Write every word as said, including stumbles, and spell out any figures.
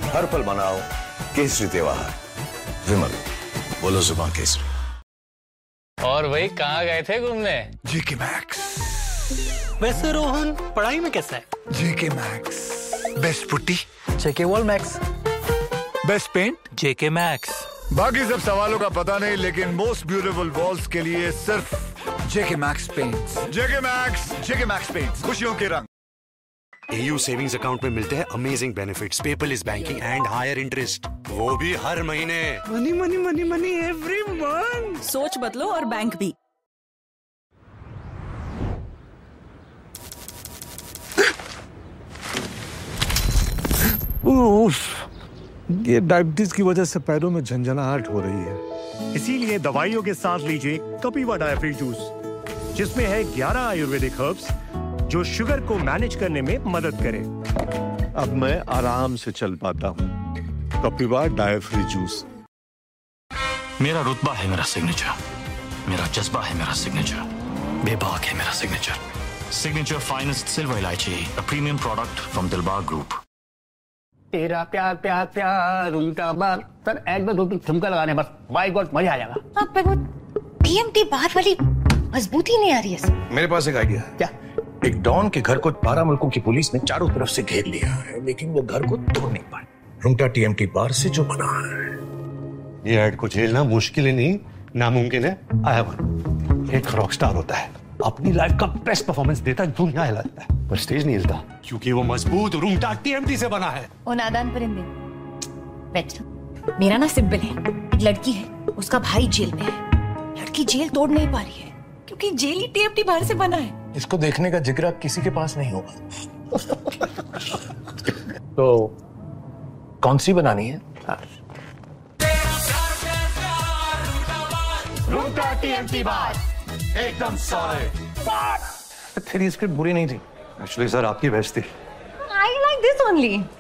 हर पल मनाओ केसरी त्योहार। विमल, बोलो जुबान केसरी। और भाई कहाँ गए थे घूमने? जेके मैक्स। वैसे रोहन पढ़ाई में कैसा है? जेके मैक्स बेस्ट पुट्टी। जेके वॉल मैक्स बेस्ट पेंट। जेके मैक्स। बाकी सब सवालों का पता नहीं, लेकिन मोस्ट ब्यूटीफुल वॉल्स के लिए सिर्फ जेके मैक्स पेंट्स। जेके मैक्स, जेके मैक्स पेंट्स, खुशियों के रंग। एयू सेविंग्स अकाउंट में मिलते हैं amazing benefits, paperless banking and higher interest, वो भी हर महीने। Money money money money every month. सोच बदलो और बैंक भी। उफ, ये डायबिटीज की वजह से पैरों में झंझनाहट हो रही है। इसीलिए दवाइयों के साथ लीजिए कपिवा डायफ्री जूस, जिसमें है ग्यारह आयुर्वेदिक हर्ब्स जो शुगर को मैनेज करने में मदद करे। अब मैं आराम से चल पाता हूँ। कपिवा डायफ्री जूस। मेरा रुतबा है मेरा सिग्नेचर, मेरा जज्बा है मेरा सिग्नेचर, बेबाक है मेरा सिग्नेचर। सिग्नेचर फाइनेस्ट सिल्वर इलायची, a premium product from Dilbag group. तेरा प्यार प्यार प्यार उनका बार सर एक बार दो तीन ठुमका लगाने बस, बाय गॉड मजा आ जाएगा। आप पे वो टीएमटी बार वाली मजबूती नहीं आ रही है। मेरे पास एक आइडिया है। क्या? एक डॉन के घर को बारह मुल्कों की पुलिस ने चारों तरफ से घेर लिया है, लेकिन वो घर को तोड़ नहीं पाए। रुंगटा टीएमटी बार से जो बना है। ये ऐड को झेलना मुश्किल ही नहीं नामुमकिन है। आया मन एक रॉक स्टार होता है, अपनी लाइफ का बेस्ट परफॉर्मेंस देता है, दुनिया हिलाता है, पर स्टेज नहीं हिलता क्योंकि वो मजबूत रुंगटा टीएमटी से बना है। ओ नादान परिंदे, बैठ जा। मेरा ना सिंपल है, एक लड़की है, उसका भाई जेल में है। लड़की जेल तोड़ नहीं पा रही है क्योंकि जेल ही टीएमटी बाहर से बना है। इसको देखने का जिगरा किसी के पास नहीं होगा। तो कौन सी बनानी है? रुंगटा टीएमटी बार एकदम सॉलिड। तेरी स्क्रिप्ट बुरी नहीं थी। एक्चुअली सर आपकी बेस्ट थी। I like this only.